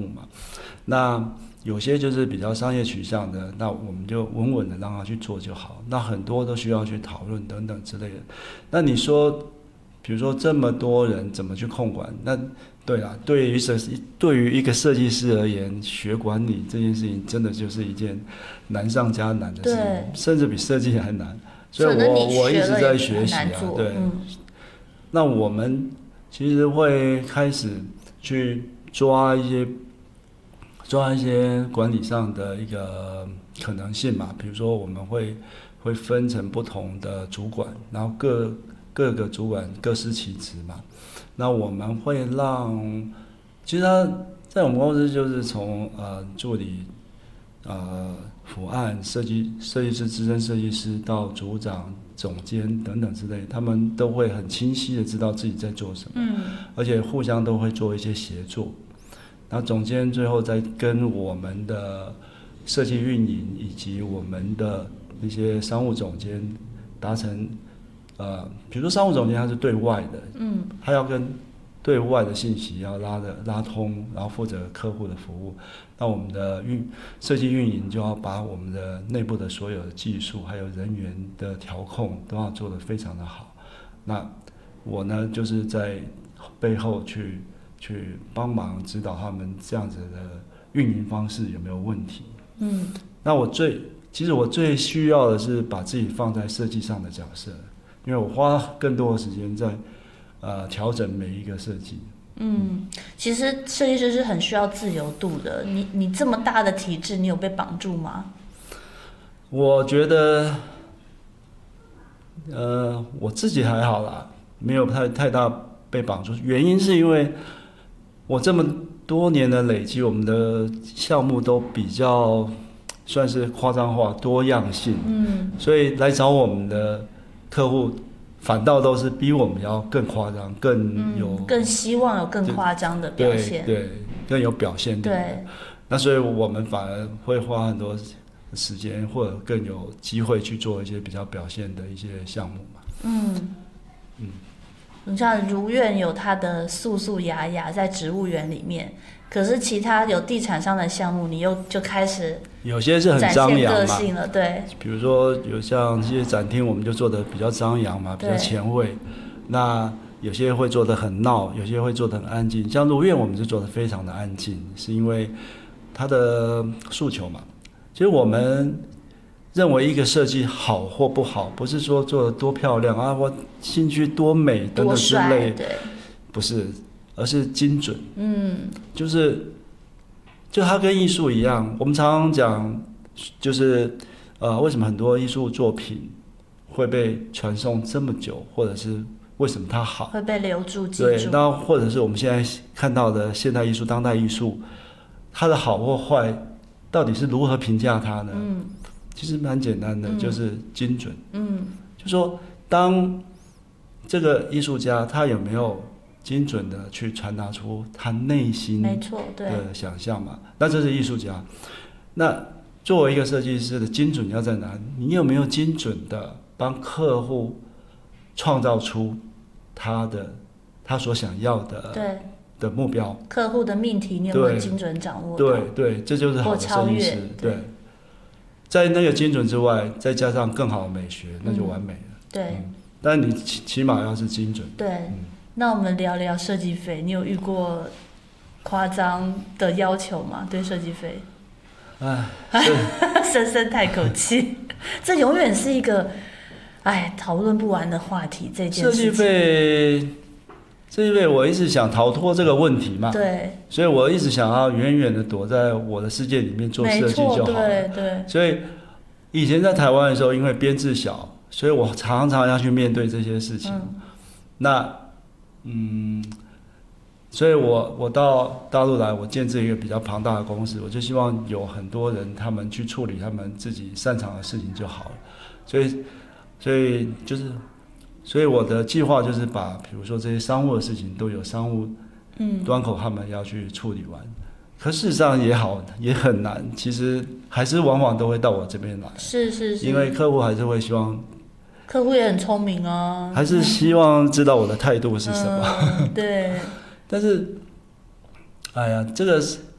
目嘛。那有些就是比较商业取向的，那我们就稳稳的让他去做就好。那很多都需要去讨论等等之类的。那你说，比如说这么多人怎么去控管？那对啦，对于一个设计师而言，学管理这件事情真的就是一件难上加难的事情，甚至比设计还难。所以我一直在学习啊，对。那我们其实会开始去抓一些管理上的一个可能性嘛，比如说我们会分成不同的主管，然后各个主管各司其职嘛。那我们会其实他在我们公司就是从助理、辅案、设计师、资深设计师到组长、总监等等之类，他们都会很清晰的知道自己在做什么，而且互相都会做一些协作。然后总监最后再跟我们的设计运营以及我们的那些商务总监达成。比如说商务总监他是对外的，他要跟对外的信息要拉通，然后负责客户的服务。那我们的设计运营就要把我们的内部的所有的技术还有人员的调控都要做得非常的好。那我呢就是在背后去帮忙指导他们这样子的运营方式有没有问题。那其实我最需要的是把自己放在设计上的角色。因为我花更多的时间在调整每一个设计。 其实设计师是很需要自由度的。你这么大的体制，你有被绑住吗？ 我觉得，我自己还好啦，没有太大被绑住。原因是因为我这么多年的累积，我们的项目都比较算是夸张化、多样性。所以来找我们的客户反倒都是比我们要更夸张，更希望有更夸张的表现， 对，更有表现力。 对， 那所以我们反而会花很多时间，或者更有机会去做一些比较表现的一些项目嘛。 你像如愿有它的素素雅雅在植物园里面，可是其他有地产商的项目，你又就开始有些是很张扬嘛， 展现个性了，对。 比如说有像这些展厅，我们就做的比较张扬嘛，比较前卫。那有些会做的很闹，有些会做的很安静。像如愿，我们就做的非常的安静，是因为它的诉求嘛。其实我们认为一个设计好或不好，不是说做的多漂亮啊，我兴趣多美等等之类，不是，而是精准。就它跟艺术一样，我们常常讲，就是为什么很多艺术作品会被传颂这么久，或者是为什么它好， 会被留住记住。 对，那或者是我们现在看到的现代艺术、当代艺术，它的好或坏，到底是如何评价它呢？其实蛮简单的，就是精准。就说当这个艺术家他有没有精准的去传达出他内心的想象嘛？那这是艺术家。那作为一个设计师的精准要在哪？你有没有精准的帮客户创造出他所想要的目标？ 客户的命题你有没有精准掌握到？ 对，这就是好的设计师。对，在那个精准之外，再加上更好的美学，那就完美了。 对， 但你起码要是精准。 对，那我们聊聊设计费，你有遇过夸张的要求吗？对设计费？深深叹口气，这永远是一个讨论不完的话题。这件事情， 设计费，我一直想逃脱这个问题嘛。 对，所以我一直想要远远的躲在我的世界里面做设计就好了。 对。 所以以前在台湾的时候，因为编制小，所以我常常要去面对这些事情。所以我到大陆来，我建制一个比较庞大的公司，我就希望有很多人他们去处理他们自己擅长的事情就好了。所以我的计划就是把比如说这些商务的事情都有商务端口他们要去处理完。可事实上也很难，其实还是往往都会到我这边来。 是， 因为客户还是会希望。 客户也很聪明啊， 还是希望知道我的态度是什么。 对。 但是，这个